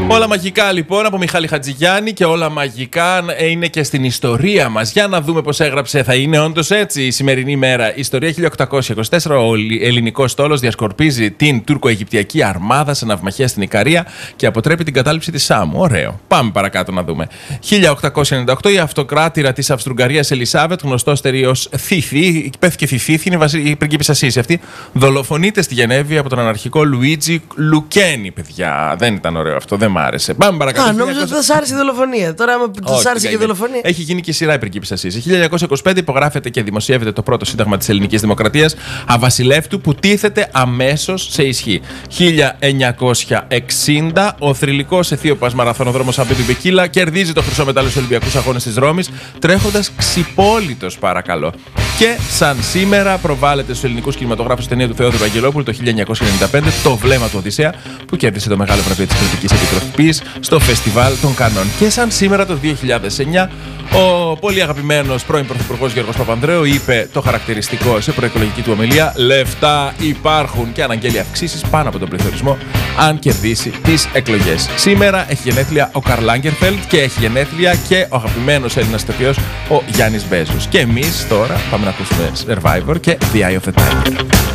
Όλα μαγικά λοιπόν από Μιχάλη Χατζηγιάννη και όλα μαγικά είναι και στην ιστορία μας. Για να δούμε πώς έγραψε, θα είναι όντως έτσι η σημερινή μέρα. Ιστορία 1824, ο ελληνικός στόλος διασκορπίζει την τουρκο-αιγυπτιακή αρμάδα σε ναυμαχία στην Ικαρία και αποτρέπει την κατάληψη της Σάμου. Ωραίο. Πάμε παρακάτω να δούμε. 1898, η αυτοκράτηρα της Αυστρουγγαρίας Ελισάβετ, γνωστότερη ως Θήθη, υπέθηκε Θηθήθη, είναι η πριγκίπισσα Σύση αυτή, δολοφονείται στη Γενέβη από τον αναρχικό Λουίτζι Λουκένι, παιδιά. Δεν ήταν ωραίο αυτό, δεν μ' άρεσε. Πάμε παρακάτω. Νόμιζα ότι θα σ' άρεσε η δολοφονία. Τώρα, άμα σ' άρεσε και η δολοφονία. Έχει γίνει και σειρά η πριγκίπισσα Σύση. 1925 υπογράφεται και δημοσιεύεται το πρώτο σύνταγμα της Ελληνικής Δημοκρατίας Αβασιλεύτου, που τίθεται αμέσως σε ισχύ. 1960 ο θρυλικός αιθίωπας μαραθωνοδρόμος Χαμπίμπι Μπεκίλα κερδίζει το χρυσό μετάλλιο στους Ολυμπιακούς Αγώνες της Ρώμης, τρέχοντας ξυπόλυτος, παρακαλώ. Και σαν σήμερα προβάλλεται στους ελληνικούς κινηματογράφους η ταινία του Θεόδωρου Αγγελόπουλου το 1995, Το Βλέμμα του Οδυσσέα, που κέρδισε το μεγάλο βραβείο της Κριτικής Επιτροπής στο Φεστιβάλ των Κανών. Και σαν σήμερα το 2009, ο πολύ αγαπημένος πρώην Πρωθυπουργός Γιώργος Παπανδρέου είπε το χαρακτηριστικό σε προεκλογική του ομιλία: λεφτά υπάρχουν, και αναγγέλει αυξήσεις πάνω από τον πληθωρισμό αν κερδίσει τις εκλογές. Σήμερα έχει γενέθλια ο Καρλ Λάγκερφελντ και έχει γενέθλια και ο αγαπημένος Έλληνας ηθοποιός ο Γιάννης Μπέζος. Και εμείς τώρα πάμε να ακούσουμε Survivor και The Eye of the Tiger.